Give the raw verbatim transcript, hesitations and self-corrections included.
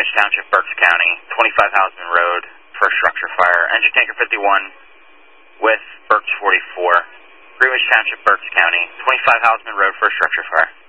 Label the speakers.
Speaker 1: Greenwich Township, Berks County, twenty-five Houseman Road for a structure fire. Engine tanker fifty-one with Berks forty-four. Greenwich Township, Berks County, twenty-five Houseman Road for a structure fire.